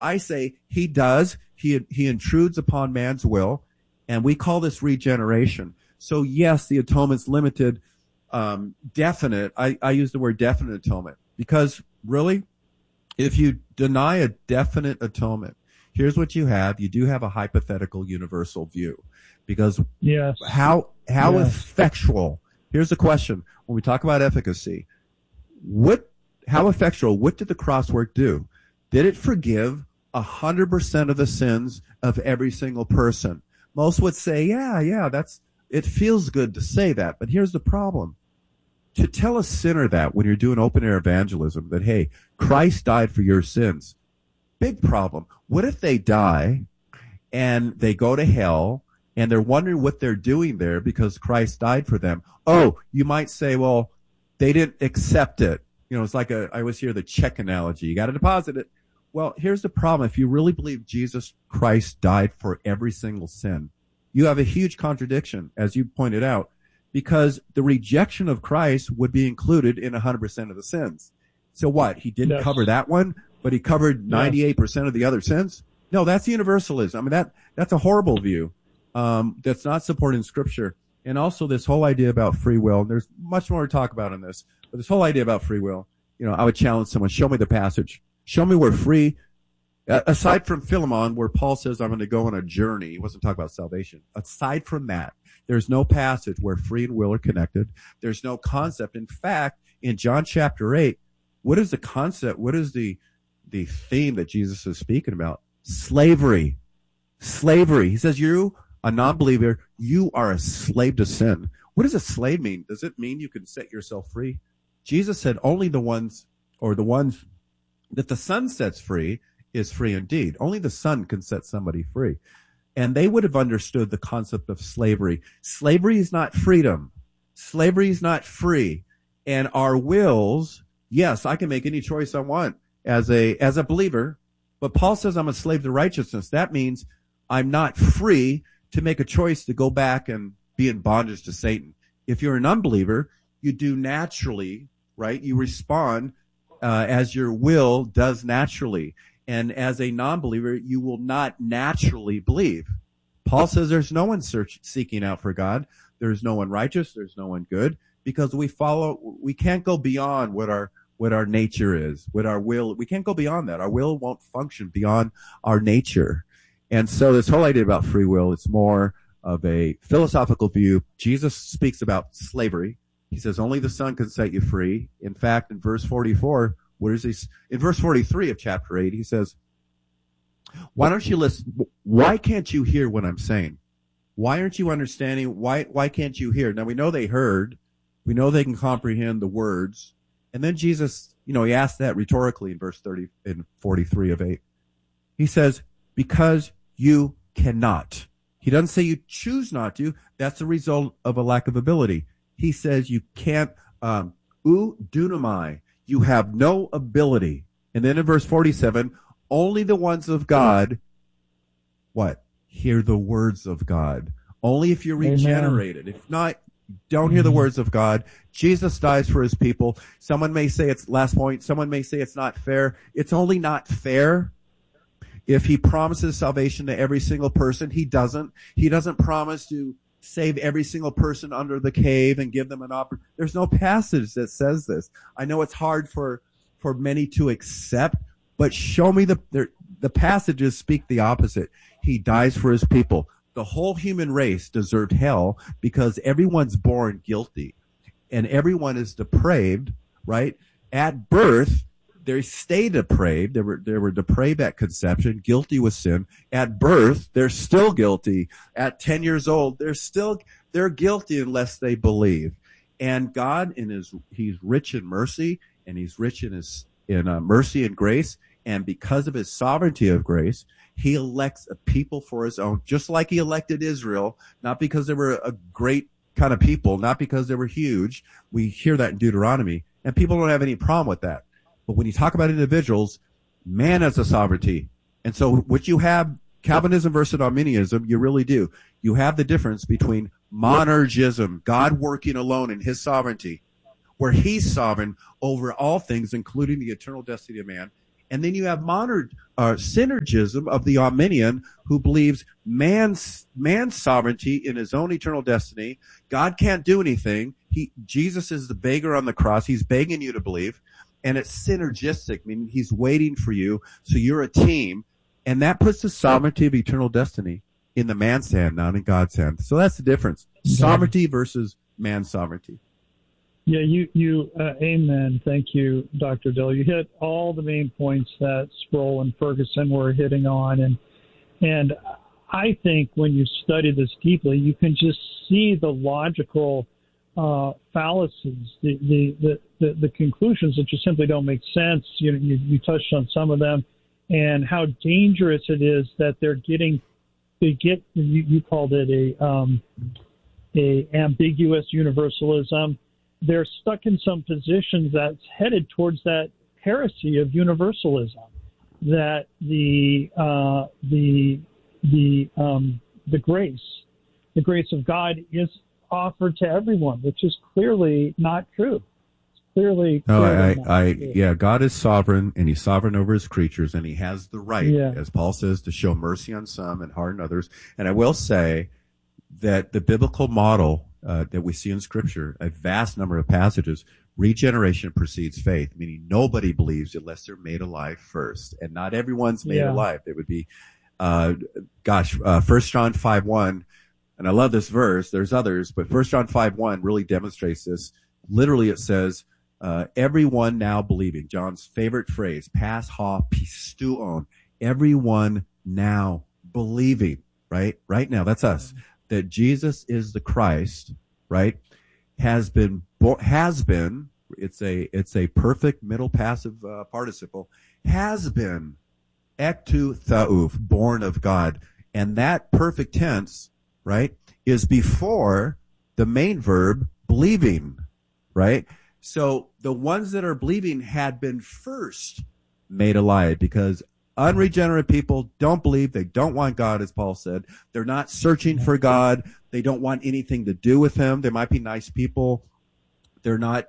I say he does. He intrudes upon man's will, and we call this regeneration. So yes, the atonement's limited, definite. I use the word definite atonement because really, if you deny a definite atonement, here's what you have. You do have a hypothetical universal view because yes. How effectual? Here's the question. When we talk about efficacy, how effectual, what did the cross work do? Did it forgive 100% of the sins of every single person? Most would say, yeah, it feels good to say that. But here's the problem. To tell a sinner that when you're doing open air evangelism, that, hey, Christ died for your sins, big problem. What if they die and they go to hell and they're wondering what they're doing there because Christ died for them? Oh, you might say, well, they didn't accept it. You know, it's like I always hear the check analogy. You got to deposit it. Well, here's the problem. If you really believe Jesus Christ died for every single sin, you have a huge contradiction, as you pointed out, because the rejection of Christ would be included in 100% of the sins. So what? He didn't cover that one, but he covered 98% of the other sins? No, that's universalism. I mean, that's a horrible view, that's not supported in Scripture. And also this whole idea about free will, and there's much more to talk about in this, but this whole idea about free will, you know, I would challenge someone, show me the passage. Show me where free, aside from Philemon, where Paul says, I'm going to go on a journey. He wasn't talking about salvation. Aside from that, there's no passage where free and will are connected. There's no concept. In fact, in John chapter 8, what is the concept? What is the theme that Jesus is speaking about? Slavery. Slavery. He says, you, a non-believer, you are a slave to sin. What does a slave mean? Does it mean you can set yourself free? Jesus said only the ones that the Son sets free is free indeed. Only the Son can set somebody free. And they would have understood the concept of slavery. Slavery is not freedom. Slavery is not free. And our wills, yes, I can make any choice I want as a believer, but Paul says I'm a slave to righteousness. That means I'm not free to make a choice to go back and be in bondage to Satan. If you're an unbeliever, you do naturally, right? You respond as your will does naturally. And as a non-believer, you will not naturally believe. Paul says there's no one seeking out for God. There's no one righteous. There's no one good, because we can't go beyond what our nature is, what our will. We can't go beyond that. Our will won't function beyond our nature. And so this whole idea about free will, it's more of a philosophical view. Jesus speaks about slavery. He says only the Son can set you free. In fact, in verse 44, in verse 43 of chapter 8, he says, why don't you listen? Why can't you hear what I'm saying? Why aren't you understanding? Why can't you hear? Now we know they heard. We know they can comprehend the words. And then Jesus, he asked that rhetorically in verse 30 and 43 of 8. He says, because you cannot. He doesn't say you choose not to. That's the result of a lack of ability. He says you can't, dunamai. You have no ability. And then in verse 47, only the ones of God, what? Hear the words of God. Only if you're regenerated. If not, don't hear the words of God. Jesus dies for his people. Someone may say someone may say it's not fair. It's only not fair if he promises salvation to every single person. He doesn't. He doesn't promise to save every single person under the cave and give them an opportunity. There's no passage that says this. I know it's hard for many to accept, but show me the passages speak the opposite. He dies for his people. The whole human race deserved hell because everyone's born guilty and everyone is depraved, right? At birth, they stay depraved. They were depraved at conception, guilty with sin. At birth, they're still guilty. At 10 years old, they're guilty unless they believe. And God, he's rich in mercy, and he's rich in mercy and grace. And because of his sovereignty of grace, he elects a people for his own, just like he elected Israel, not because they were a great kind of people, not because they were huge. We hear that in Deuteronomy, and people don't have any problem with that. But when you talk about individuals, man has a sovereignty. And so what you have, Calvinism versus Arminianism, you really do. You have the difference between monergism, God working alone in his sovereignty, where he's sovereign over all things, including the eternal destiny of man. And then you have synergism of the Arminian, who believes man's sovereignty in his own eternal destiny. God can't do anything. Jesus is the beggar on the cross. He's begging you to believe. And it's synergistic, meaning he's waiting for you. So you're a team. And that puts the sovereignty of eternal destiny in the man's hand, not in God's hand. So that's the difference. Sovereignty versus man's sovereignty. Yeah, amen. Thank you, Dr. Dill. You hit all the main points that Sproul and Ferguson were hitting on. And I think when you study this deeply, you can just see the logical fallacies, the conclusions that just simply don't make sense. You touched on some of them, and how dangerous it is that you called it a ambiguous universalism. They're stuck in some positions that's headed towards that heresy of universalism, that the grace of God is offered to everyone, which is clearly not true. It's clearly yeah, God is sovereign, and he's sovereign over his creatures, and he has the right, as Paul says, to show mercy on some and harden others. And I will say that the biblical model that we see in Scripture, a vast number of passages, regeneration precedes faith, meaning nobody believes unless they're made alive first. And not everyone's made alive. It would be, 1 John 5:1, and I love this verse. There's others, but 1 John 5:1 really demonstrates this. Literally, it says, everyone now believing, John's favorite phrase, pas ha pisteuon, everyone now believing, right now, that's us, that Jesus is the Christ, right, has been, it's a perfect middle passive participle, has been, ektu theou, born of God. And that perfect tense, right, is before the main verb, believing, right? So the ones that are believing had been first made alive, because unregenerate people don't believe. They don't want God, as Paul said. They're not searching for God. They don't want anything to do with him. They might be nice people. They're not,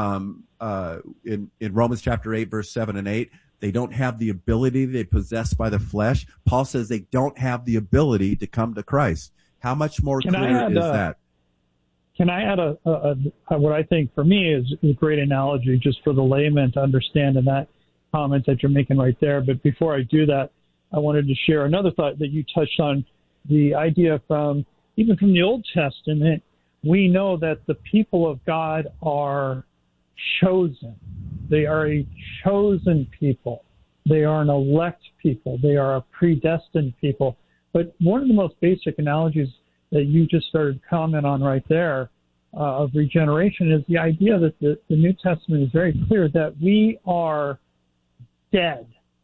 in Romans chapter 8, verse 7 and 8, they don't have the ability they possess by the flesh. Paul says they don't have the ability to come to Christ. How much more clear is that? Can I add what I think for me is a great analogy just for the layman to understand in that comment that you're making right there. But before I do that, I wanted to share another thought that you touched on, the idea even from the Old Testament. We know that the people of God are chosen. They are a chosen people. They are an elect people. They are a predestined people. But one of the most basic analogies that you just started to comment on right there of regeneration is the idea that the New Testament is very clear that we are dead.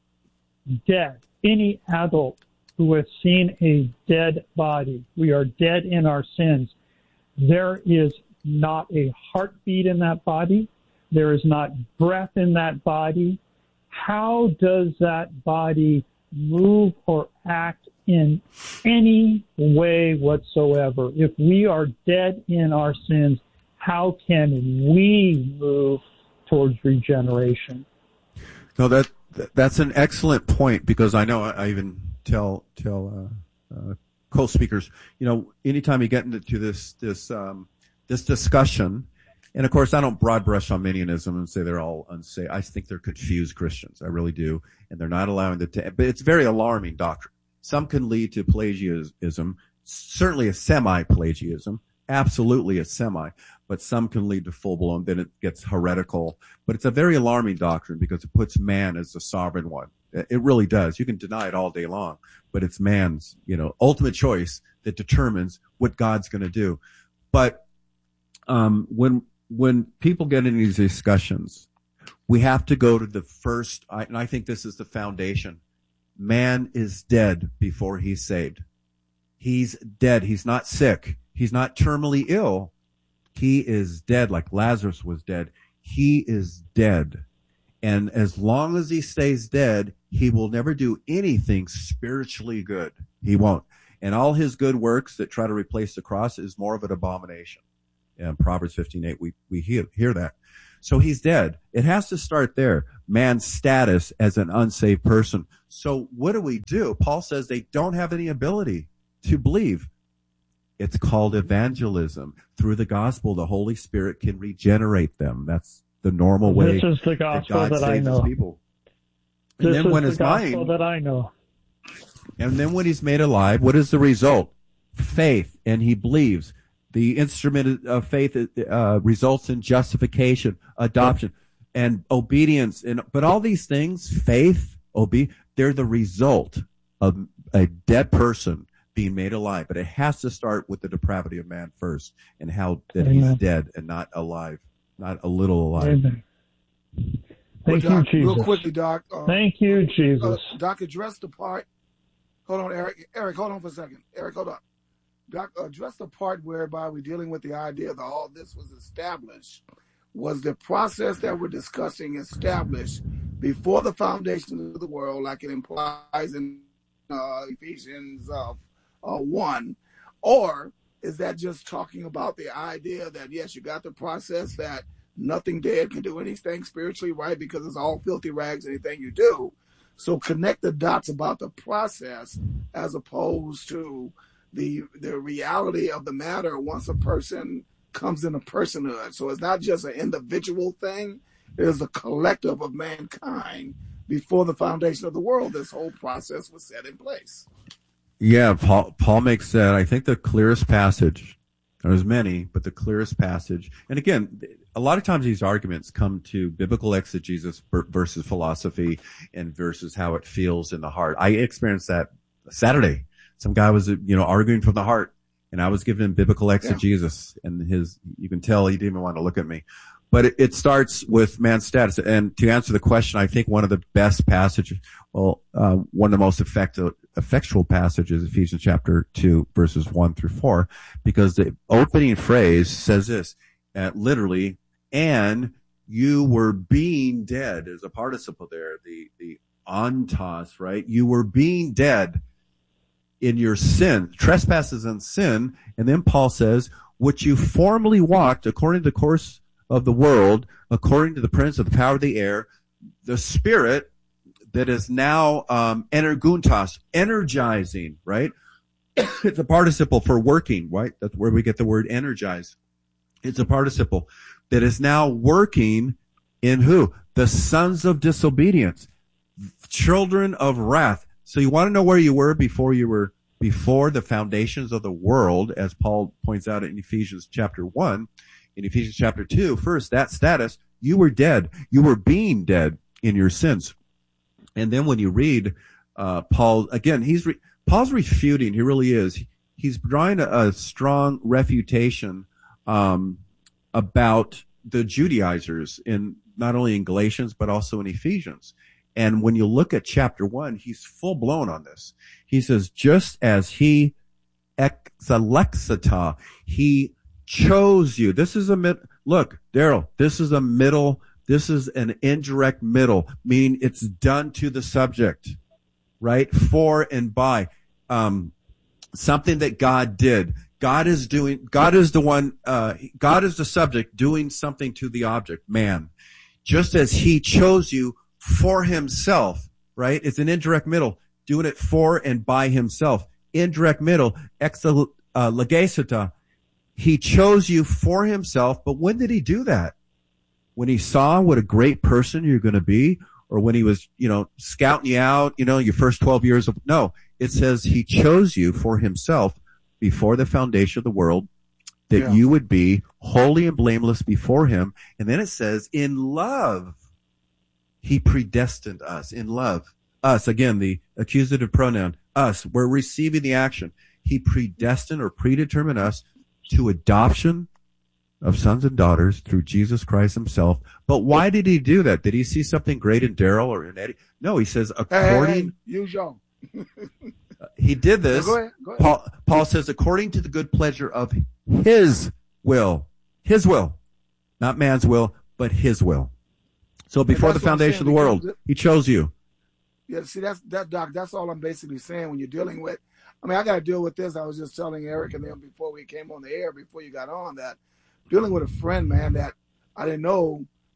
Any adult who has seen a dead body, we are dead in our sins. There is not a heartbeat in that body. There is not breath in that body. How does that body move or act in any way whatsoever? If we are dead in our sins, how can we move towards regeneration? No, that's an excellent point, because I know I even tell co-speakers, anytime you get into this discussion, and of course I don't broad brush Arminianism and say they're all unsafe. I think they're confused Christians. I really do, and they're not allowing but it's very alarming doctrine. Some can lead to Pelagianism, certainly a semi-Pelagianism, absolutely a semi, but some can lead to full-blown, then it gets heretical. But it's a very alarming doctrine because it puts man as the sovereign one. It really does. You can deny it all day long, but it's man's, ultimate choice that determines what God's going to do. But when people get into these discussions, we have to go to the first, and I think this is the foundation. Man is dead before he's saved. He's dead. He's not sick. He's not terminally ill. He is dead, like Lazarus was dead. He is dead. And as long as he stays dead, he will never do anything spiritually good. He won't. And all his good works that try to replace the cross is more of an abomination. In Proverbs 15:8, we hear that. So he's dead. It has to start there. Man's status as an unsaved person. So what do? Paul says they don't have any ability to believe. It's called evangelism. Through the gospel, the Holy Spirit can regenerate them. That's the normal way. This is the gospel that God that I saves know. his people. And This then is when the his gospel mind, that I know. and then when he's made alive, what is the result? Faith, and he believes. The instrument of faith results in justification, adoption, and obedience. But all these things, faith, they're the result of a dead person being made alive. But it has to start with the depravity of man first, and how that Amen. he's dead and not alive, not a little alive. Amen. Thank you, Doc, Jesus. real quickly, Doc. Thank you, Jesus. Doc, address the part. Hold on, Eric. Eric, hold on for a second. Eric, hold on. Doc, address the part whereby we're dealing with the idea that all this was established. Was the process that we're discussing established before the foundation of the world, like it implies in Ephesians 1? Or is that just talking about the idea that, yes, you got the process that nothing dead can do anything spiritually, right? Because it's all filthy rags, anything you do. So connect the dots about the process as opposed to the reality of the matter once a person comes into personhood. So it's not just an individual thing. It is a collective of mankind. Before the foundation of the world, this whole process was set in place. Yeah, Paul makes that, I think, the clearest passage. There's many, but the clearest passage. And again, a lot of times these arguments come to biblical exegesis versus philosophy and versus how it feels in the heart. I experienced that Saturday. Some guy was, arguing from the heart, and I was giving him biblical exegesis, and you can tell he didn't even want to look at me. But it starts with man's status. And to answer the question, I think one of the best passages, one of the most effectual passages, Ephesians chapter 2, verses 1 through 4, because the opening phrase says this, literally, and you were being dead. There's a participle there, the ontos, right? You were being dead in your sin, trespasses and sin. And then Paul says, which you formerly walked according to the course of the world, according to the prince of the power of the air, the spirit that is now energuntos, energizing, right? It's a participle for working, right? That's where we get the word energize. It's a participle that is now working in who? The sons of disobedience, children of wrath. So you want to know where you were before the foundations of the world, as Paul points out in Ephesians chapter 1. In Ephesians chapter 2, first, that status, you were dead. You were being dead in your sins. And then when you read Paul, again, Paul's refuting, he really is. He's drawing a strong refutation about the Judaizers, not only in Galatians, but also in Ephesians. And when you look at chapter 1, he's full blown on this. He says, just as he exalexita, he chose you. This is look, Daryl, this is an indirect middle, meaning it's done to the subject, right? For and by, something that God did. God is the subject doing something to the object, man. Just as he chose you for himself, right? It's an indirect middle, doing it for and by himself. Indirect middle, exalexita. He chose you for himself, but when did he do that? When he saw what a great person you're going to be, or when he was, scouting you out, your first 12 years of, no, it says he chose you for himself before the foundation of the world, that you would be holy and blameless before him. And then it says, in love, he predestined us. In love, us, again, the accusative pronoun, us, we're receiving the action. He predestined or predetermined us to adoption of sons and daughters through Jesus Christ himself. But why did he do that? Did he see something great in Daryl or in Eddie? No, he says according. Usual. He did this. Go ahead. Paul says according to the good pleasure of his will, not man's will, but his will. So before the foundation of the world, he chose you. Yeah, see, Doc. That's all I'm basically saying when you're dealing with. I mean, I got to deal with this. I was just telling Eric and them before we came on the air, before you got on, that dealing with a friend, man, that I didn't know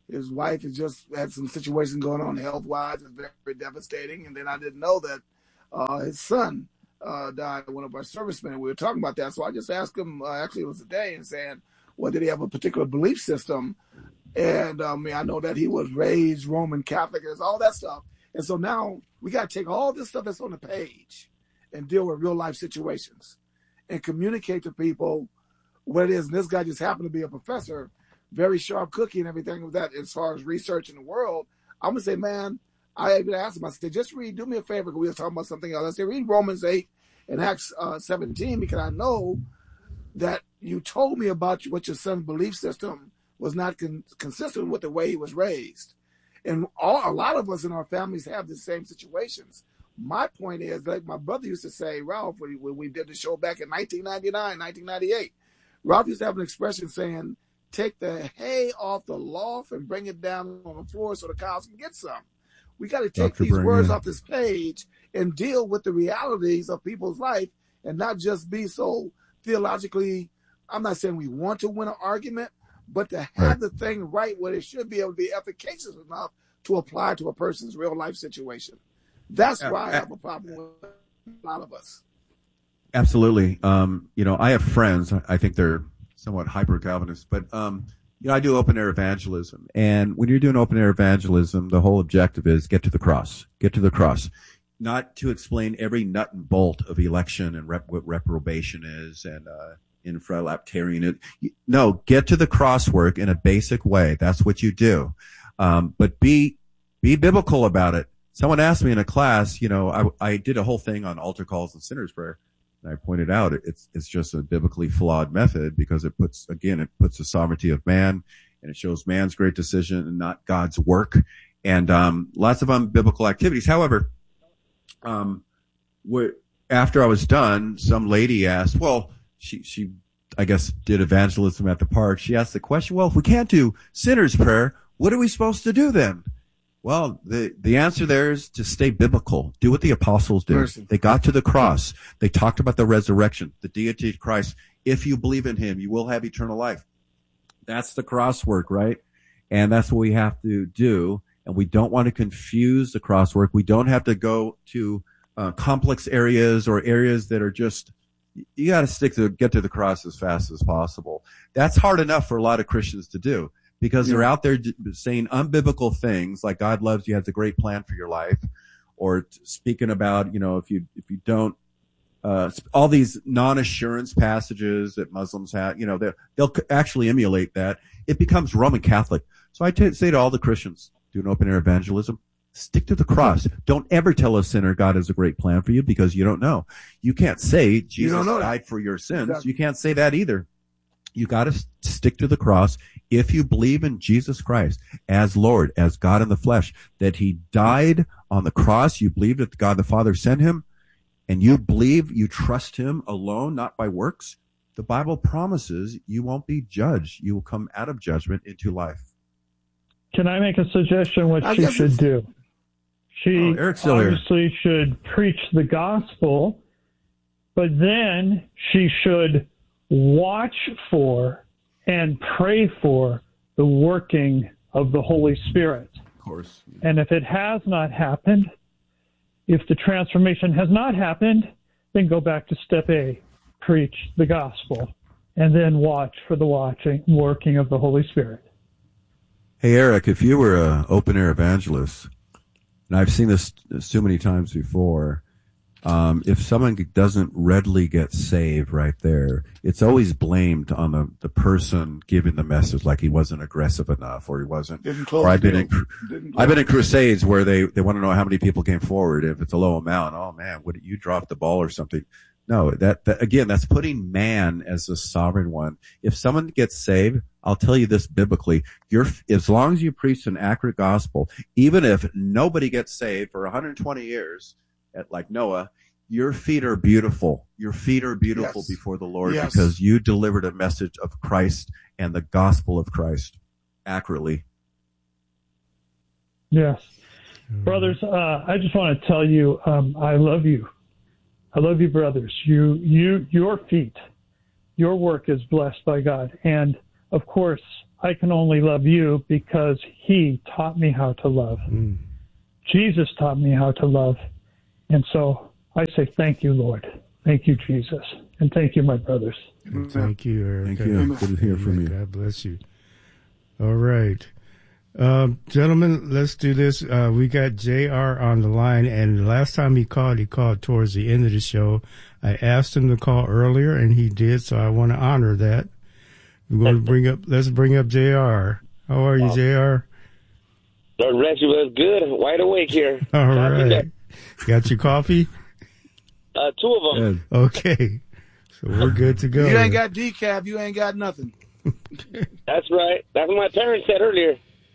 his wife has just had some situations going on health-wise. It's very, very devastating. And then I didn't know that his son died, one of our servicemen. And we were talking about that. So I just asked him, actually it was today, and saying, well, did he have a particular belief system? And I know that he was raised Roman Catholic and all that stuff. And so now we got to take all this stuff that's on the page and deal with real life situations and communicate to people what it is. And this guy just happened to be a professor, very sharp cookie and everything with that as far as research in the world. I'm going to say, man, I even asked him, I said, just do me a favor, because we were talking about something else. I said, read Romans 8 and Acts 17, because I know that you told me about what your son's belief system was not consistent with the way he was raised. And a lot of us in our families have the same situations. My point is, like my brother used to say, Ralph, when we did the show back in 1999, 1998, Ralph used to have an expression saying, take the hay off the loft and bring it down on the floor so the cows can get some. We got to take these words off this page and deal with the realities of people's life and not just be so theologically, I'm not saying we want to win an argument, but to have the thing right where it should be able to be efficacious enough to apply to a person's real life situation. That's why I have a problem with a lot of us. Absolutely. I have friends, I think they're somewhat hyper Calvinist, but, I do open air evangelism. And when you're doing open air evangelism, the whole objective is get to the cross, not to explain every nut and bolt of election and what reprobation is and, infralaptarian. No, get to the cross work in a basic way. That's what you do. But be biblical about it. Someone asked me in a class, I did a whole thing on altar calls and sinner's prayer. And I pointed out it's just a biblically flawed method because it puts the sovereignty of man and it shows man's great decision and not God's work and, lots of unbiblical activities. However, after I was done, some lady asked, well, she, I guess, did evangelism at the park. She asked the question, well, if we can't do sinner's prayer, what are we supposed to do then? Well, the answer there is to stay biblical. Do what the apostles did. They got to the cross. They talked about the resurrection, the deity of Christ. If you believe in him, you will have eternal life. That's the cross work, right? And that's what we have to do. And we don't want to confuse the cross work. We don't have to go to complex areas or areas that are just, you got to get to the cross as fast as possible. That's hard enough for a lot of Christians to do because they're out there saying unbiblical things like God loves you, has a great plan for your life, or speaking about, if you don't, all these non-assurance passages that Muslims have, they'll actually emulate that. It becomes Roman Catholic. So I say to all the Christians doing open air evangelism, stick to the cross. Don't ever tell a sinner God has a great plan for you because you don't know. You can't say Jesus died for your sins. Exactly. You can't say that either. You got to stick to the cross. If you believe in Jesus Christ as Lord, as God in the flesh, that he died on the cross, you believe that God the Father sent him, and you believe you trust him alone, not by works, the Bible promises you won't be judged. You will come out of judgment into life. Can I make a suggestion what she should do? She obviously should preach the gospel, but then she should watch for and pray for the working of the Holy Spirit. Of course. And if it has not happened, if the transformation has not happened, then go back to step A, preach the gospel, and then watch for the working of the Holy Spirit. Hey, Eric, if you were an open-air evangelist, and I've seen this so many times before, if someone doesn't readily get saved right there, it's always blamed on the person giving the message, like he wasn't aggressive enough, or he wasn't. I've been in crusades where they want to know how many people came forward. If it's a low amount, oh man, you dropped the ball or something? No, that again, that's putting man as the sovereign one. If someone gets saved, I'll tell you this biblically, as long as you preach an accurate gospel, even if nobody gets saved for 120 years, like Noah, your feet are beautiful. Your feet are beautiful before the Lord because you delivered a message of Christ and the gospel of Christ accurately. Yes. Brothers, I just want to tell you, I love you. I love you, brothers. Your feet, your work is blessed by God. And of course, I can only love you because he taught me how to love. Jesus taught me how to love. And so I say, thank you, Lord. Thank you, Jesus. And thank you, my brothers. Thank you, Eric. Thank you. Good to hear from you. God bless you. All right. Gentlemen, let's do this. We got JR on the line, and the last time he called towards the end of the show. I asked him to call earlier, and he did, so I want to honor that. We're going to let's bring up JR. How are you, JR? Lord bless you. Was good. Wide awake here. All right. Got your coffee? 2 of them. Good. Okay. So we're good to go. You ain't got decaf. You ain't got nothing. That's right. That's what my parents said earlier.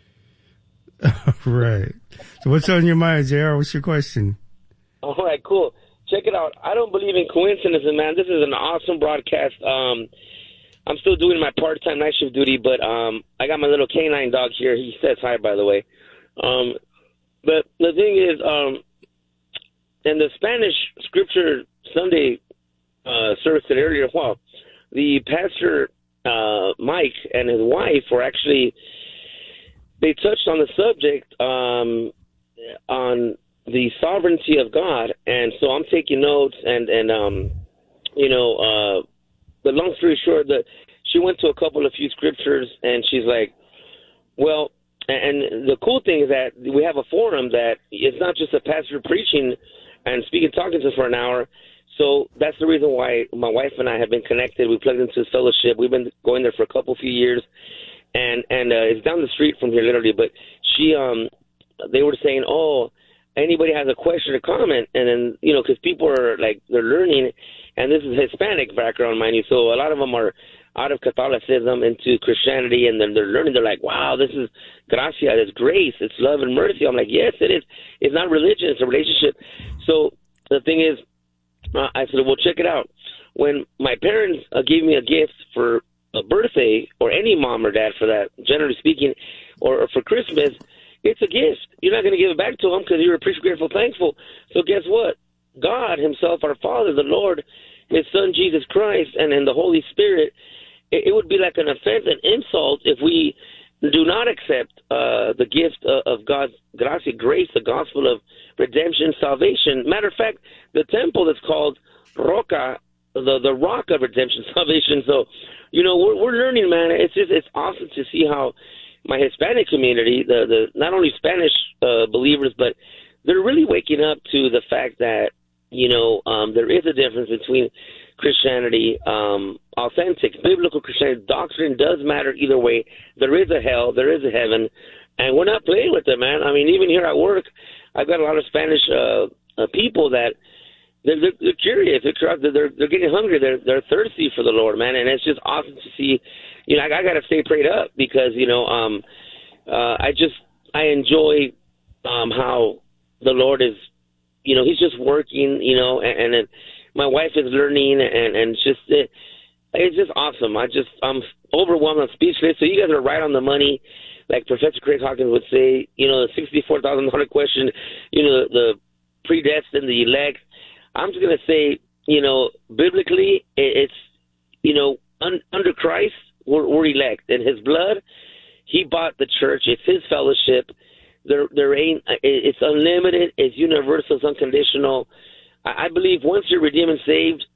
Right. So what's on your mind, JR? What's your question? All right, cool. Check it out. I don't believe in coincidences, man. This is an awesome broadcast. I'm still doing my part-time night shift duty, but I got my little canine dog here. He says hi, by the way. But the thing is, in the Spanish Scripture Sunday service that earlier, the pastor Mike and his wife were actually, they touched on the subject on the sovereignty of God, and so I'm taking notes, and but long story short, she went to a few scriptures, and she's like, well, and the cool thing is that we have a forum that it's not just a pastor preaching and talking to us for an hour. So that's the reason why my wife and I have been connected. We plugged into this fellowship. We've been going there for a few years, and it's down the street from here, literally. But they were saying, oh, anybody has a question or comment, and then because people are like they're learning, and this is Hispanic background, mind you. So a lot of them are out of Catholicism into Christianity, and then they're learning. They're like, wow, this is gracia, it's grace, it's love and mercy. I'm like, yes, it is. It's not religion, it's a relationship. So the thing is, I said, well, check it out. When my parents gave me a gift for a birthday, or any mom or dad for that, generally speaking, or for Christmas, it's a gift. You're not going to give it back to them because you're appreciative, grateful, thankful. So guess what? God himself, our Father, the Lord, his Son, Jesus Christ, and the Holy Spirit, it would be like an offense, an insult, if we do not accept the gift of God's gracia, grace, the gospel of redemption, salvation. Matter of fact, the temple is called Roca, the rock of redemption, salvation. So, we're learning, man. It's awesome to see how my Hispanic community, the not only Spanish believers, but they're really waking up to the fact that, there is a difference between Christianity, authentic, biblical Christianity. Doctrine does matter either way. There is a hell, there is a heaven, and we're not playing with it, man. I mean, even here at work, I've got a lot of Spanish people that they're curious, they're getting hungry, they're thirsty for the Lord, man, and it's just awesome to see. I got to stay prayed up because I enjoy how the Lord is, he's just working, and then my wife is learning, and it's just awesome. I'm overwhelmed, I'm speechless. So you guys are right on the money, like Professor Craig Hawkins would say. The $64,000 question, the predestined, the elect. I'm just gonna say, biblically, it's under Christ, we're elect. In his blood, he bought the church. It's his fellowship. There ain't, it's unlimited, it's universal, it's unconditional. I believe once you're redeemed and saved,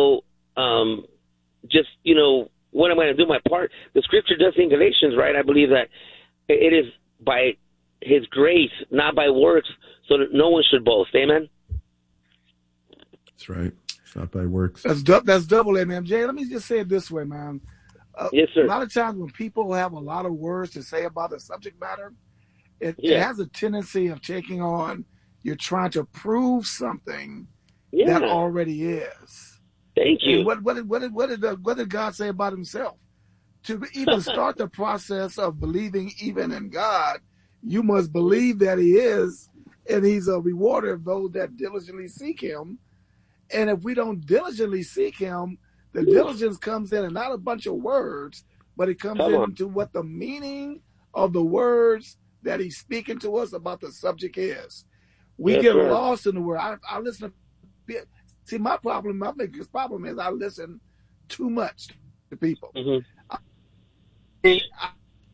what am I going to do my part? The scripture does in Galatians, right? I believe that it is by his grace, not by works, so that no one should boast. Amen? That's right. It's not by works. That's double amen. Jay, let me just say it this way, man. Yes, sir. A lot of times when people have a lot of words to say about the subject matter, it has a tendency of taking on, you're trying to prove something that already is. Thank you. And what did God say about himself? To even start the process of believing even in God, you must believe that he is, and he's a rewarder of those that diligently seek him. And if we don't diligently seek him, the diligence comes in and not a bunch of words, but it comes into what the meaning of the words that he's speaking to us about the subject is. We get lost in the word. I listen to, see, my biggest problem is I listen too much to people. Mm-hmm.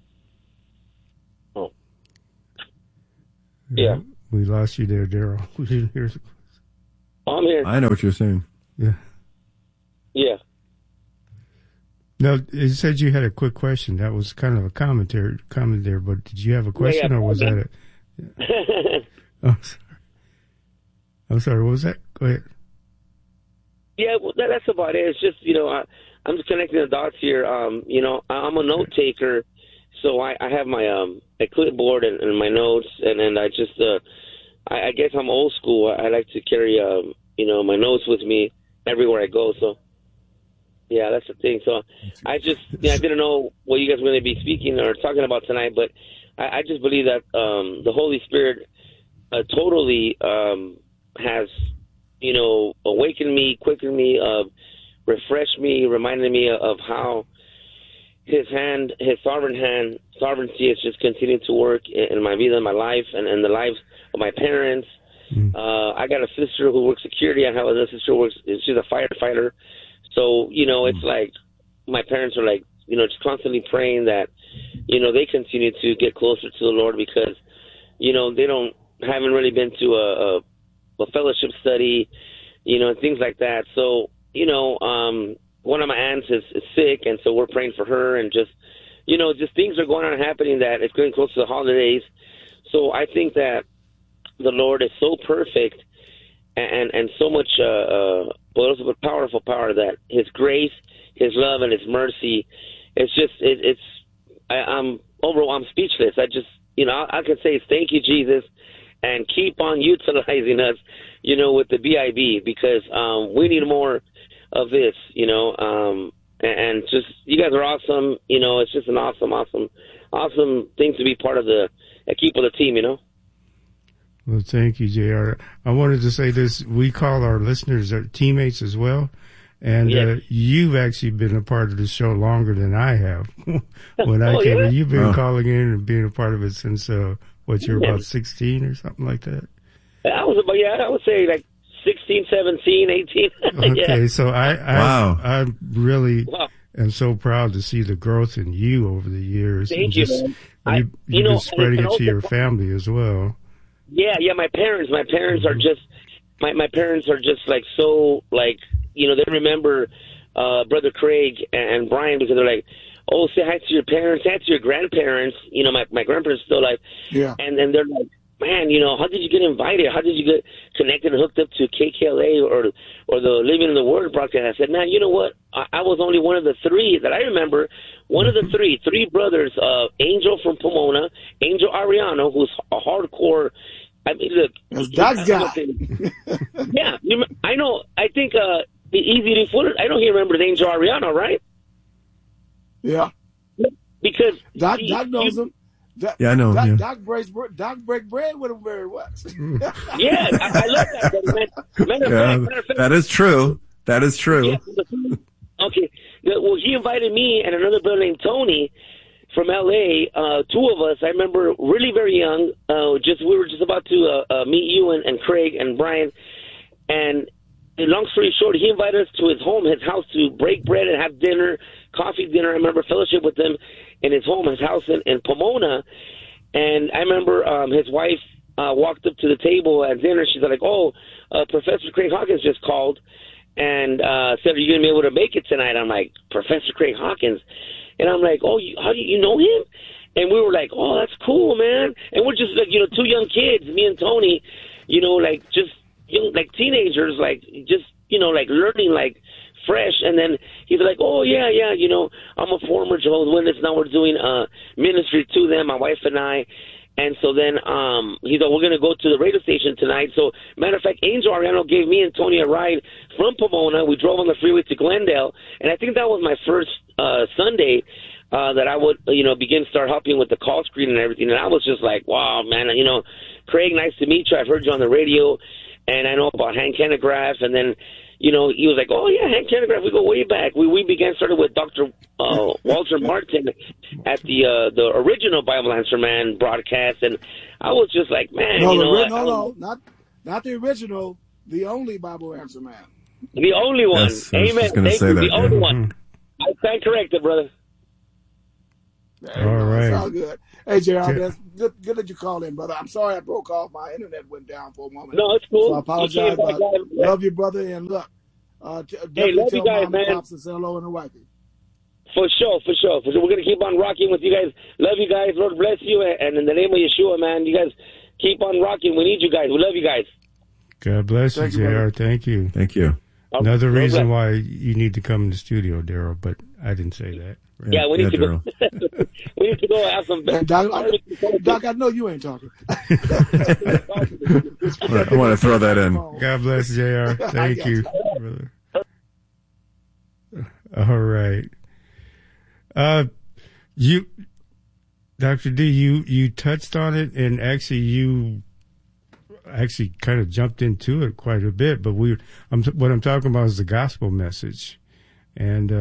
Oh. Yeah. We lost you there, Daryl. We didn't hear. I'm here. I know what you're saying. Yeah. Yeah. No, it said you had a quick question. That was kind of a comment there, but did you have a question or was that it? Yeah. Oh, sorry. I'm sorry. What was that? Go ahead. Yeah, well, that's about it. It's just, I'm just connecting the dots here. I'm a note taker, so I have my a clipboard and my notes, and I just, I guess I'm old school. I like to carry, my notes with me everywhere I go. So, yeah, that's the thing. So I just, I didn't know what you guys were going to be speaking or talking about tonight, but I just believe that the Holy Spirit totally has, awakened me, quickened me, refreshed me, reminded me of how his sovereignty is just continuing to work in my vida, in my life, and in the lives of my parents. I got a sister who works security. I have another sister who she's a firefighter. So, it's like my parents are like, just constantly praying that, they continue to get closer to the Lord because, they haven't really been to a fellowship study, and things like that. So, one of my aunts is sick, and so we're praying for her, and just things are going on and happening that it's getting close to the holidays. So I think that the Lord is so perfect and so much powerful power that His grace, His love, and His mercy. It's just I'm speechless. I just I can say thank you, Jesus, and keep on utilizing us, with the BIB because we need more of this, and just you guys are awesome. It's just an awesome thing to be part of the keep of the team. Well, thank you, JR. I wanted to say this. We call our listeners our teammates as well. And you've actually been a part of the show longer than I have. When I came in, you've been calling in and being a part of it since, you're about 16 or something like that? I would say like 16, 17, 18. Okay, so I really am so proud to see the growth in you over the years. Thank you. You've been spreading it to your family as well. Yeah, my parents are just, my parents are just like, so like, they remember Brother Craig and Brian because they're like, oh, say hi to your parents, say hi to your grandparents. My grandparents still alive. Yeah. And then they're like, man, how did you get invited? How did you get connected and hooked up to KKLA or the Living in the Word broadcast? I said, man, you know what? I was only one of the three that I remember. One of the three brothers, Angel from Pomona, Angel Ariano, who's a hardcore. I mean, look, that guy. Yeah, I know. I think the Easy Footer. I don't remember the Angel Ariano, right? Yeah, because Doc knows him. I know. Doc break bread with him very much. Yeah, I love that. Matter of fact, that is true. That is true. Yeah. Okay. Well, he invited me and another brother named Tony from L.A., two of us. I remember really very young. We were just about to meet you and Craig and Brian. And long story short, he invited us to his house, to break bread and have dinner, coffee dinner. I remember fellowship with him in his house in Pomona. And I remember his wife walked up to the table at dinner. She's like, Professor Craig Hawkins just called and said, are you going to be able to make it tonight? I'm like, Professor Craig Hawkins? And I'm like, how do you know him? And we were like, oh, that's cool, man. And we're just like, two young kids, me and Tony, like just young, like teenagers, like just, like learning, like fresh. And then he's like, oh, yeah, I'm a former Jehovah's Witness. Now we're doing ministry to them, my wife and I. And so then he's like, we're going to go to the radio station tonight. So, matter of fact, Angel Ariano gave me and Tony a ride from Pomona. We drove on the freeway to Glendale. And I think that was my first Sunday that I would, start helping with the call screen and everything. And I was just like, wow, man, Craig, nice to meet you. I've heard you on the radio. And I know about Hank Hanegraaff. And then, he was like, oh, yeah, Hank Hanegraaff, we go way back. We started with Dr. Walter Martin at the original Bible Answer Man broadcast. And I was just like, man, not the original, the only Bible Answer Man. The only one. Yes, Amen. Thank you. The only one. I stand corrected, brother. All right. It's all good. Hey, JR, that's good that you called in, brother. I'm sorry I broke off. My internet went down for a moment. No, it's cool. So I apologize. Love you, brother, and look. Hey, love you guys, man. Pops and say hello and the wifey. For sure. We're going to keep on rocking with you guys. Love you guys. Lord bless you. And in the name of Yeshua, man, you guys keep on rocking. We need you guys. We love you guys. God bless you, JR. Thank you. Thank you. Another reason why you need to come in the studio, Daryl, but I didn't say that. Yeah, we need to go. We need to go have some. Doc, I know you ain't talking. I want to throw that in. God bless, JR. Thank you, brother. All right. Dr. D, you touched on it, and actually you kind of jumped into it quite a bit, but what I'm talking about is the gospel message. And,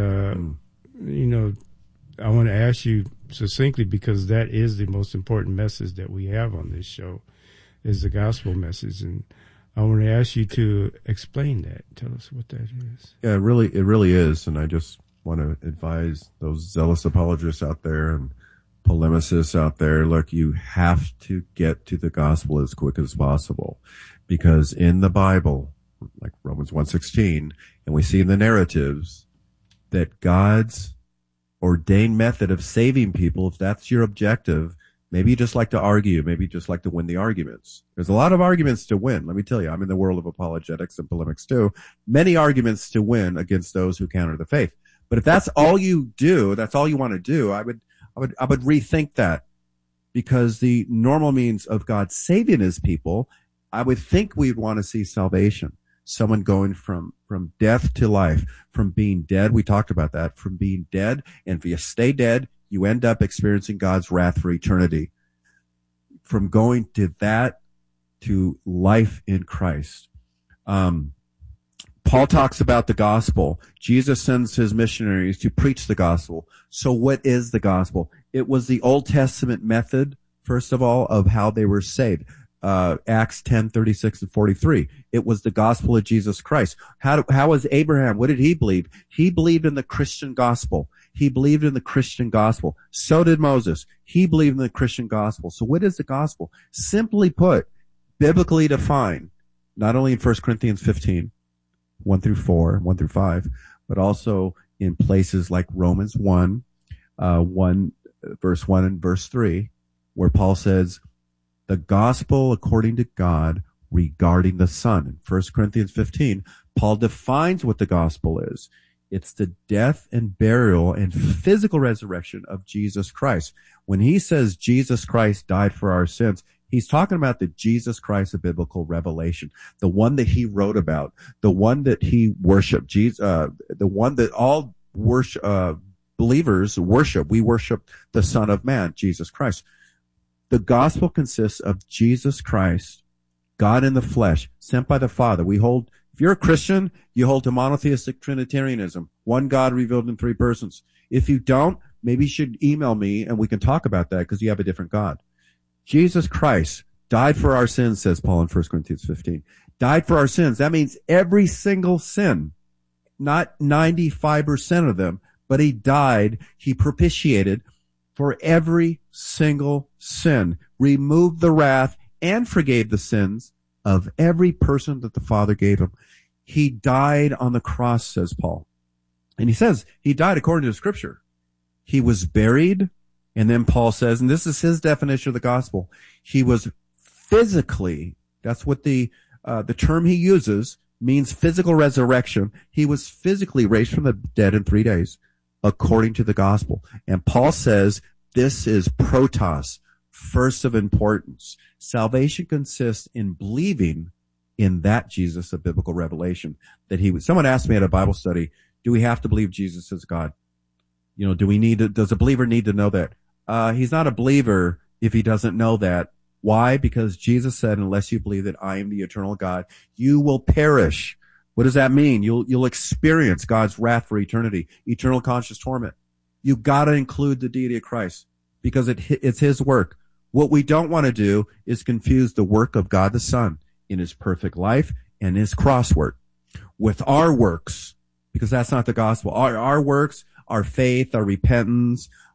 I want to ask you succinctly, because that is the most important message that we have on this show, is the gospel message. And I want to ask you to explain that. Tell us what that is. Yeah, it really is. And I just want to advise those zealous apologists out there and polemicists out there. Look, you have to get to the gospel as quick as possible, because in the Bible, like Romans 1:16, and we see in the narratives that God's ordained method of saving people, if that's your objective, maybe you just like to argue, maybe you just like to win the arguments. There's a lot of arguments to win. Let me tell you, I'm in the world of apologetics and polemics too. Many arguments to win against those who counter the faith. But if that's all you do, that's all you want to do, I would rethink that, because the normal means of God saving his people, I would think we'd want to see salvation. Someone going from death to life, from being dead. We talked about that, from being dead. And if you stay dead, you end up experiencing God's wrath for eternity. From going to that to life in Christ. Paul talks about the gospel. Jesus sends his missionaries to preach the gospel. So what is the gospel? It was the Old Testament method, first of all, of how they were saved. Acts 10:36 and 43. It was the gospel of Jesus Christ. How was Abraham? What did he believe? He believed in the Christian gospel. He believed in the Christian gospel. So did Moses. He believed in the Christian gospel. So what is the gospel? Simply put, biblically defined, not only in 1 Corinthians 15, 1 through 4, 1 through 5, but also in places like Romans 1, verse 1 and verse 3, where Paul says, the gospel according to God regarding the Son. In 1 Corinthians 15, Paul defines what the gospel is. It's the death and burial and physical resurrection of Jesus Christ. When he says Jesus Christ died for our sins, he's talking about the Jesus Christ of biblical revelation, the one that he wrote about, the one that he worshiped, the one that all believers worship. We worship the Son of Man, Jesus Christ. The gospel consists of Jesus Christ, God in the flesh, sent by the Father. If you're a Christian, you hold to monotheistic Trinitarianism, one God revealed in three persons. If you don't, maybe you should email me and we can talk about that, because you have a different God. Jesus Christ died for our sins, says Paul in 1 Corinthians 15. Died for our sins. That means every single sin, not 95% of them, but he died, he propitiated for every single sin, removed the wrath, and forgave the sins of every person that the Father gave him. He died on the cross, says Paul. And he says he died according to Scripture. He was buried, and then Paul says, and this is his definition of the gospel, he was physically, that's what the term he uses means, physical resurrection. He was physically raised from the dead in 3 days, according to the gospel. And Paul says this is protos, first of importance. Salvation consists in believing in that Jesus of biblical revelation, that he was. Someone asked me at a Bible study, do we have to believe Jesus is God? Does a believer need to know that? He's not a believer if he doesn't know that. Why? Because Jesus said, unless you believe that I am the eternal God, you will perish. What does that mean? You'll experience God's wrath for eternity, eternal conscious torment. You gotta include the deity of Christ, because it's his work. What we don't want to do is confuse the work of God the Son in his perfect life and his cross work with our works, because that's not the gospel. Our works, our faith, our repentance,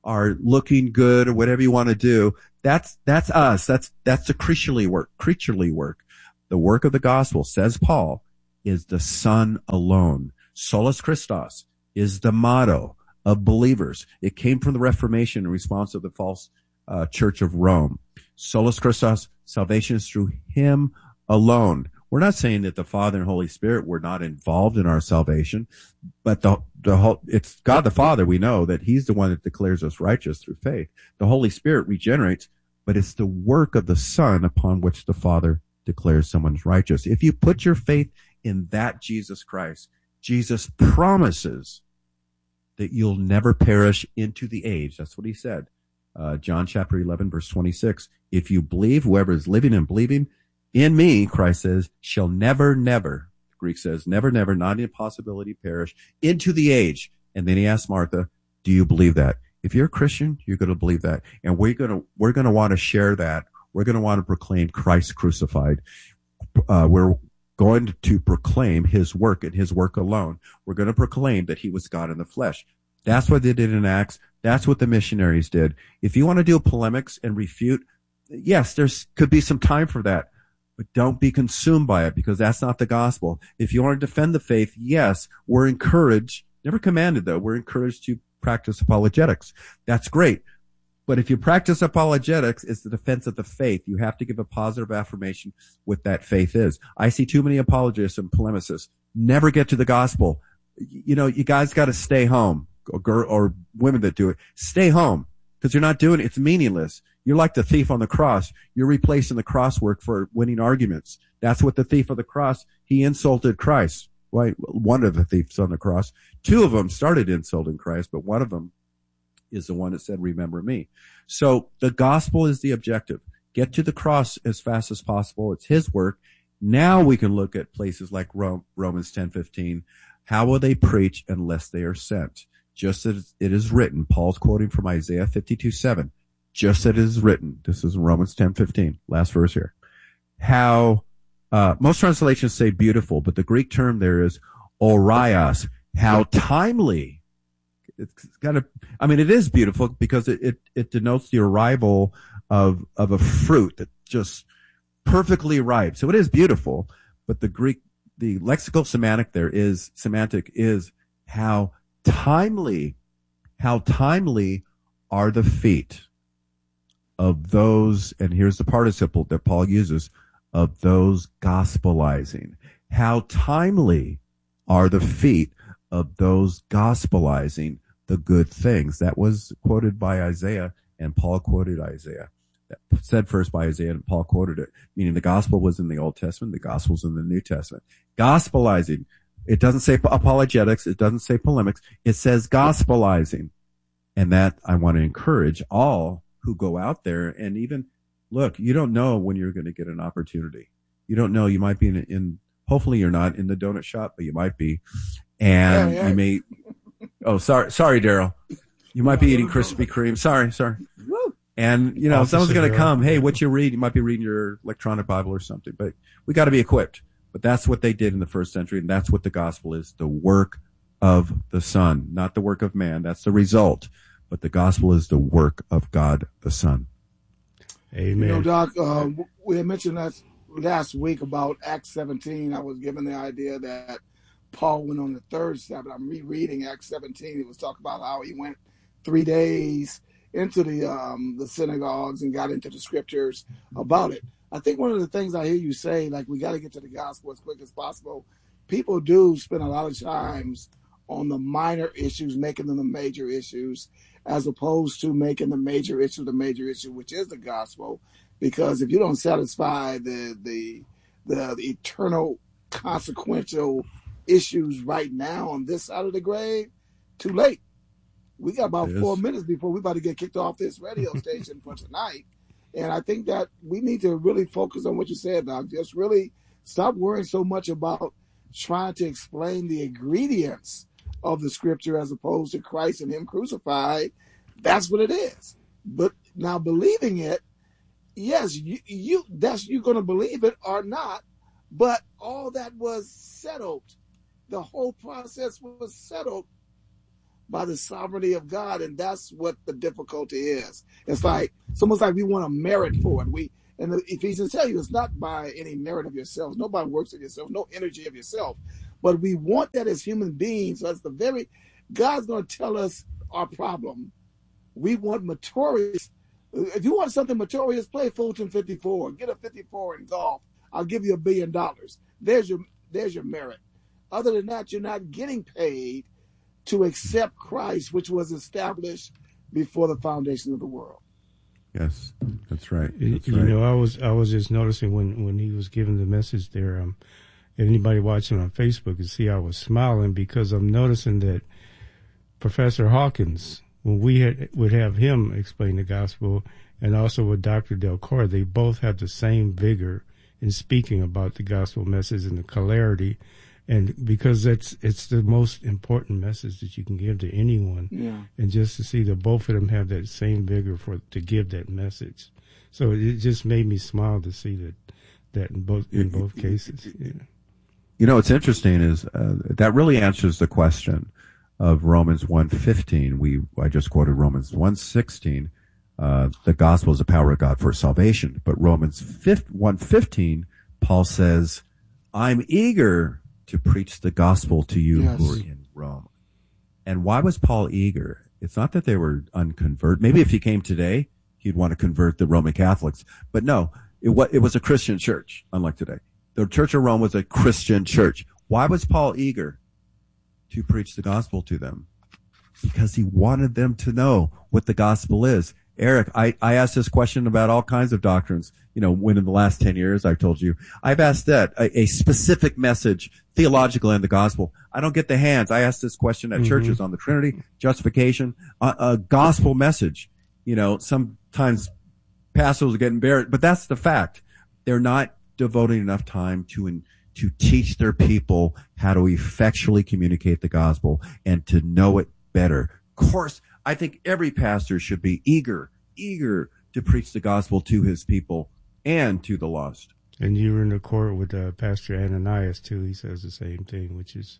are looking good or whatever you want to do. That's us. That's the creaturely work. The work of the gospel, says Paul, is the Son alone. Solus Christus is the motto of believers. It came from the Reformation in response to the false Church of Rome. Solus Christus, salvation is through him alone. We're not saying that the Father and Holy Spirit were not involved in our salvation, but it's God the Father. We know that he's the one that declares us righteous through faith. The Holy Spirit regenerates, but it's the work of the Son upon which the Father declares someone's righteous. If you put your faith in that Jesus Christ, Jesus promises that you'll never perish into the age. That's what he said. John chapter 11, verse 26. If you believe, whoever is living and believing in me, Christ says, shall never, never, the Greek says, never, never, not in possibility, perish into the age. And then he asked Martha, do you believe that? If you're a Christian, you're going to believe that. And we're going to want to share that. We're going to want to proclaim Christ crucified. We're going to proclaim his work and his work alone. We're going to proclaim that he was God in the flesh. That's what they did in Acts. That's what the missionaries did. If you want to do polemics and refute, yes, could be some time for that, but don't be consumed by it, because that's not the gospel. If you want to defend the faith, yes, we're encouraged, never commanded though, we're encouraged to practice apologetics. That's great. But if you practice apologetics, it's the defense of the faith. You have to give a positive affirmation what that faith is. I see too many apologists and polemicists never get to the gospel. You know, you guys got to stay home, or women that do it, stay home, because you're not doing it. It's meaningless. You're like the thief on the cross. You're replacing the cross work for winning arguments. That's what the thief of the cross, he insulted Christ. Right? One of the thieves on the cross. Two of them started insulting Christ, but one of them is the one that said, remember me. So the gospel is the objective. Get to the cross as fast as possible. It's his work. Now we can look at places like Romans 10:15. How will they preach unless they are sent? Just as it is written. Paul's quoting from Isaiah 52:7. Just as it is written. This is Romans 10:15. Last verse here. How, most translations say beautiful, but the Greek term there is orias. How timely. It's kind of, I mean, it is beautiful because it denotes the arrival of a fruit that just perfectly ripe. So it is beautiful, but the lexical semantic is how timely are the feet of those, and here's the participle that Paul uses, of those gospelizing. How timely are the feet of those gospelizing the good things. That was quoted by Isaiah, and Paul quoted Isaiah. That said first by Isaiah, and Paul quoted it, meaning the gospel was in the Old Testament, the gospel's in the New Testament. Gospelizing. It doesn't say apologetics. It doesn't say polemics. It says gospelizing. And that I want to encourage all who go out there, and even, look, you don't know when you're going to get an opportunity. You don't know. You might be in hopefully you're not in the donut shop, but you might be. And you may, oh, sorry, Daryl. You might be eating Krispy Kreme. Sorry. And, you know, someone's going to come. Hey, what you read? You might be reading your electronic Bible or something, but we got to be equipped. But that's what they did in the first century. And that's what the gospel is. The work of the Son, not the work of man. That's the result. But the gospel is the work of God, the Son. Amen. You know, Doc, we had mentioned that last week about Acts 17. I was given the idea that Paul went on the third Sabbath. I'm rereading Acts 17. It was talking about how he went 3 days into the synagogues and got into the scriptures about it. I think one of the things I hear you say, like, we got to get to the gospel as quick as possible. People do spend a lot of times on the minor issues, making them the major issues, as opposed to making the major issue, which is the gospel. Because if you don't satisfy the eternal consequential issues right now on this side of the grave, too late. We got about 4 minutes before we're about to get kicked off this radio station for tonight. And I think that we need to really focus on what you said, Doc. Just really stop worrying so much about trying to explain the ingredients of the scripture as opposed to Christ and him crucified. That's what it is. But now believing it, yes, you're going to believe it or not, but all that was settled. The whole process was settled by the sovereignty of God, and that's what the difficulty is. It's almost like we want to merit for it. And the Ephesians tell you it's not by any merit of yourselves, no by works of yourself, no energy of yourself, but we want that as human beings. So God's going to tell us our problem. We want Meritorious. If you want something Meritorious, play Fulton 54. Get a 54 in golf. I'll give you $1 billion. There's your merit. Other than that, you're not getting paid to accept Christ, which was established before the foundation of the world. Yes, that's right. That's right. I was just noticing when he was giving the message there. Anybody watching on Facebook can see I was smiling because I'm noticing that Professor Hawkins, when we would have him explain the gospel, and also with Dr. Delcor, they both have the same vigor in speaking about the gospel message and the clarity. And because it's the most important message that you can give to anyone. Yeah. And just to see that both of them have that same vigor to give that message. So it just made me smile to see that in both cases. Yeah. What's interesting is that really answers the question of Romans 1:15. I just quoted Romans 1:16. The gospel is the power of God for salvation. But Romans 1:15, Paul says, I'm eager to preach the gospel to you who are in Rome. And why was Paul eager? It's not that they were unconverted. Maybe if he came today, he'd want to convert the Roman Catholics. But no, it was a Christian church, unlike today. The Church of Rome was a Christian church. Why was Paul eager to preach the gospel to them? Because he wanted them to know what the gospel is. Eric, I asked this question about all kinds of doctrines. When in the last 10 years, I've told you, I've asked that, a specific message, theological in the gospel. I don't get the hands. I asked this question at churches on the Trinity, justification, a gospel message. Sometimes pastors are getting buried, but that's the fact. They're not devoting enough time to teach their people how to effectually communicate the gospel and to know it better. Of course, I think every pastor should be eager to preach the gospel to his people and to the lost. And you were in the court with Pastor Ananias too. He says the same thing, which is,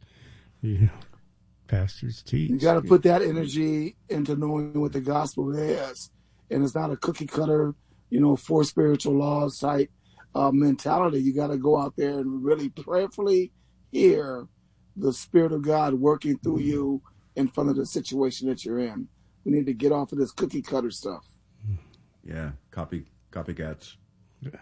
pastors teach. You got to put that energy into knowing what the gospel is, and it's not a cookie cutter, 4 spiritual laws type mentality. You got to go out there and really prayerfully hear the Spirit of God working through you in front of the situation that you're in. We need to get off of this cookie cutter stuff. Yeah, copycats. Yes.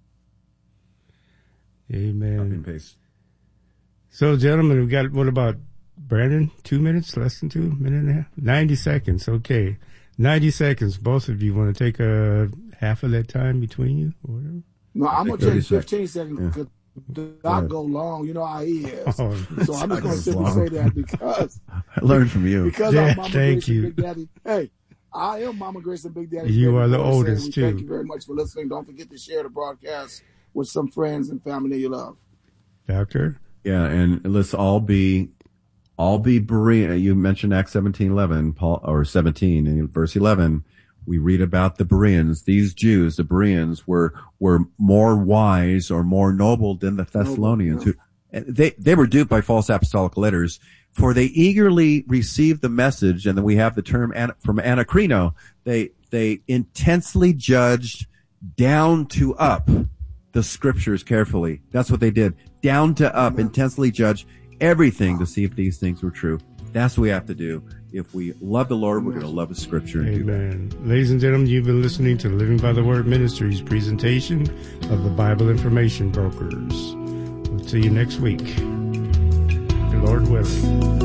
Amen. Copy and paste. So, gentlemen, we've got, what about Brandon? 2 minutes? Less than 2 minutes and a half? 90 seconds. Okay. 90 seconds. Both of you want to take half of that time between you or whatever? No, I'm going to take 15 seconds because Doc go long. You know how he is. So I'm just going to simply say that because I learned from you. Because I'm Mama Grace and Big Daddy. Hey, I am Mama Grace and Big Daddy. You are the oldest, too. Thank you very much for listening. Don't forget to share the broadcast with some friends and family you love. Doctor? Yeah, and let's all be Berean. You mentioned Acts 17:11, Paul, or 17 in verse 11. We read about the Bereans. These Jews, the Bereans, were more wise or more noble than the Thessalonians. They were duped by false apostolic letters, for they eagerly received the message. And then we have the term from anakrino. They intensely judged down to up the scriptures carefully. That's what they did. Down to up, intensely judge everything to see if these things were true. That's what we have to do. If we love the Lord, we're going to love His Scripture. Amen. Ladies and gentlemen, you've been listening to the Living by the Word Ministries presentation of the Bible Information Brokers. We'll see you next week, the Lord willing.